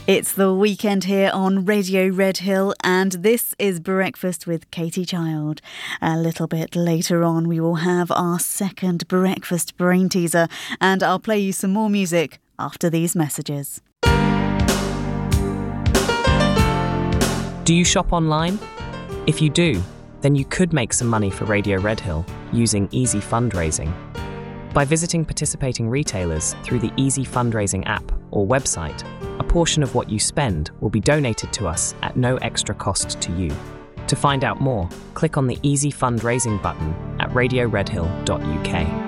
It's the weekend here on Radio Red Hill, and this is Breakfast with Katie Child. A little bit later on, we will have our second breakfast brain teaser, and I'll play you some more music after these messages. Do you shop online? If you do, then you could make some money for Radio Red Hill using Easy Fundraising. By visiting participating retailers through the Easy Fundraising app or website, a portion of what you spend will be donated to us at no extra cost to you. To find out more, click on the Easy Fundraising button at radioredhill.uk.